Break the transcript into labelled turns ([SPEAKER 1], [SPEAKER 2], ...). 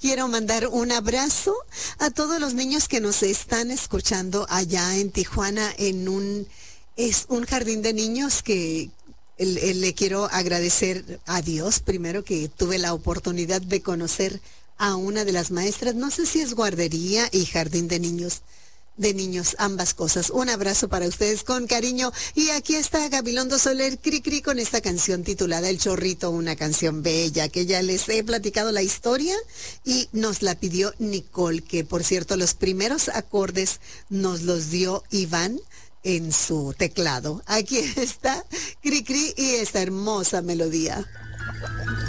[SPEAKER 1] quiero mandar un abrazo a todos los niños que nos están escuchando allá en Tijuana es un jardín de niños que le quiero agradecer a Dios primero que tuve la oportunidad de conocer a una de las maestras. No sé si es guardería y jardín de niños, ambas cosas. Un abrazo para ustedes con cariño. Y aquí está Gabilondo Soler, Cri Cri, con esta canción titulada El Chorrito, una canción bella, que ya les he platicado la historia y nos la pidió Nicole, que por cierto los primeros acordes nos los dio Iván en su teclado. Aquí está Cri Cri y esta hermosa melodía.